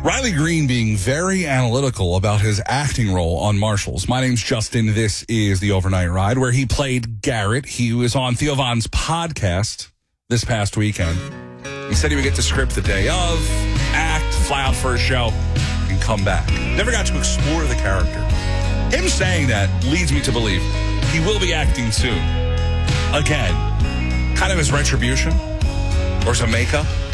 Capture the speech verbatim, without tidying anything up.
Riley Green being very analytical about his acting role on Marshalls. My name's Justin. This is The Overnight Ride, where he played Garrett. He was on Theo Von's podcast this past weekend. He said he would get the script the day of, act, fly out for a show, and come back. Never got to explore the character. Him saying that leads me to believe he will be acting soon. Again, kind of as retribution or as a makeup.